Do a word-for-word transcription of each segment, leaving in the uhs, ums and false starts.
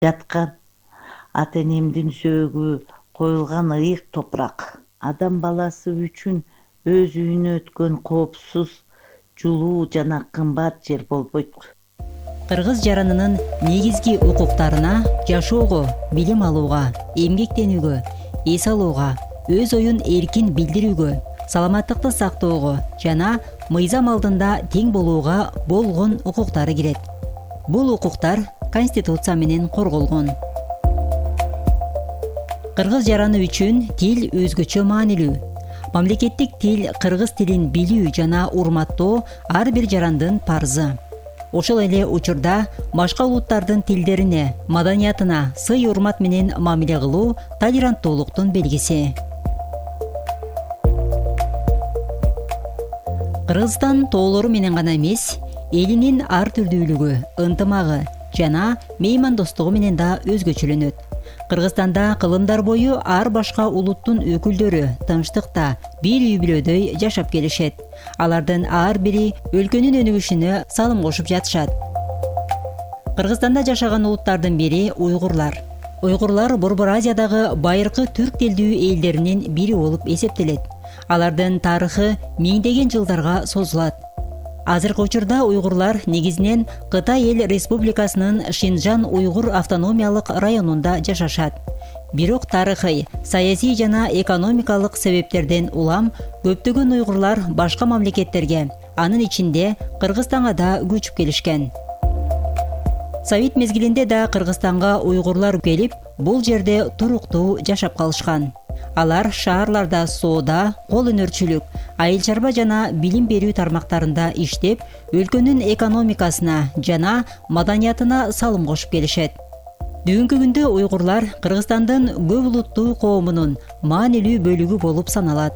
жаткан ата энемдин сөөгү коюлган ыйык топурак адам баласы үчүн өз үйүнө өткөн коопсуз, жылуу жана кымбат жер болбойт. Кыргыз жаранынын негизги укуктарына жашоого, билим алууга, эмгектенүүгө, эс алууга, өз оюн эркин билдирүүгө, саламаттыкты сактоого жана мыйзам алдында тең болууга болгон укуктары кирет. Бул укуктар Конституция менен корголгон. Кыргыз жараны үчүн тил өзгөчө маанилүү. Мамлекеттик тил кыргыз тилин билүү жана урматтоо ар бир жарандын парзы. Ошол эле учурда башка улуттардын тилдерине, маданиятына сый урмат менен мамиле кылуу толеранттуулуктун белгиси. Кыргызстан тоолору менен гана эмес, элинин ар түрдүүлүгү, ынтымагы жана меймандостугу менен да өзгөчөлөнөт. Кыргызстанда кылымдар бою ар башка улуттун өкүлдөрү тынчтыкта бир үй бүлөдөй жашап келишет. Алардын ар бири өлкөнүн өнүгүшүнө салым кошуп жатышат. Кыргызстанда жашаган улуттардын бири уйгурлар. Уйгурлар Борбор Азиядагы байыркы түрк тилдүү элдеринин бири болуп эсептелет. Алардын тарыхы миңдеген жылдарга созулат. Азыркы учурда уйгурлар негизинен Кытай Эл Республикасынын Шинжан уйгур автономиялык районунда жашашат. Бирок тарыхый, саясий жана экономикалык себептерден улам көптөгөн уйгурлар башка мамлекеттерге, анын ичинде Кыргызстанга да көчүп келишкен. Совет мезгилинде да Кыргызстанга уйгурлар келип, бул жерде туруктуу жашап калышкан. Алар шаарларда соода, кол өнөрчүлүк, айыл чарба жана билим берүү тармактарында иштеп, өлкөнүн экономикасына жана маданиятына салым кошуп келишет. Бүгүнкү күндө уйгурлар Кыргызстандын көп улуттуу коомунун маанилүү бөлүгү болуп саналат.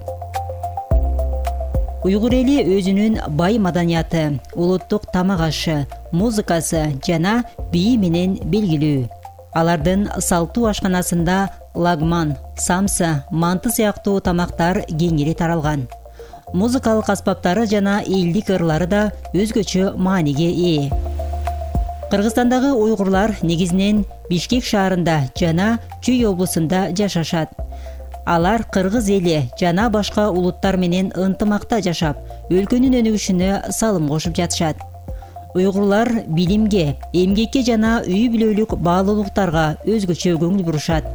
Уйгур эли өзүнүн бай маданияты, улуттук тамак ашы, музыкасы жана бийи менен белгилүү. Алардын салттуу ашканасында лагман, самса, манты сыяктуу тамактар кеңири таралган. Музыкалык аспаптары жана элдик ырлары да өзгөчө мааниге ээ. Кыргызстандагы уйгурлар негизинен Бишкек шаарында жана Чүй облусунда жашашат. Алар кыргыз эли жана башка улуттар менен ынтымакта жашап, өлкөнүн өнүгүшүнө салым кошуп жатышат. Уйгурлар билимге, эмгекке жана үй бүлөлүк баалуулуктарга өзгөчө көңүл бурушат.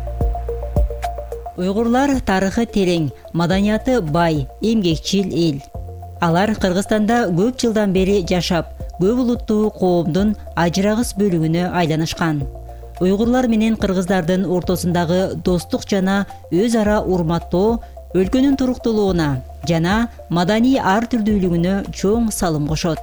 Уйгурлар тарыхы терең, маданияты бай, эмгекчил эл. Алар Кыргызстанда көп жылдан бери жашап, көп улуттуу коомдун ажырагыс бөлүгүнө айланышкан. Уйгурлар менен кыргыздардын ортосундагы достук жана өз ара урматтоо өлкөнүн туруктуулугуна жана маданий ар түрдүүлүгүнө чоң салым кошот.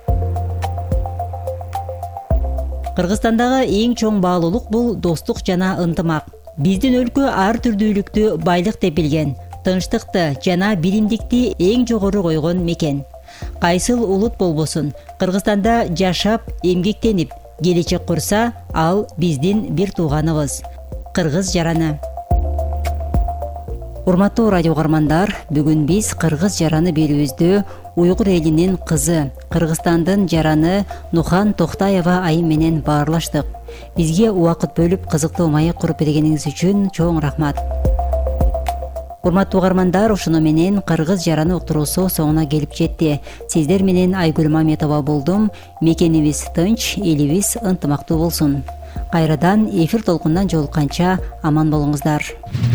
Кыргызстандагы эң чоң баалуулук бул достук жана ынтымак. Биздин өлкө ар түрдүүлүктү байлык деп билген, тынчтыкты жана биримдикти эң жогору койгон мекен. Кайсыл улут болбосун, Кыргызстанда жашап, эмгектенип, келечек курса, ал биздин бир тууганыбыз. Кыргыз жараны. Урматтуу радио угармандар, бүгүн биз Кыргыз жараны берүүбүздө уйгур элинин кызы, Кыргызстандын жараны Нухан Токтаева айым менен баарлаштык. Бизге убакыт бөлүп кызыктуу маек куруп бергениңиз үчүн чоң рахмат. Урматтуу угармандар, ушуну менен Кыргыз жараны уктуруусу соңуна келип жетти. Сиздер менен Айгүл Маметова болдум. Мекенибиз тынч, элибиз ынтымактуу болсун. Кайрадан эфир толкундан жолукканча аман болуңуздар.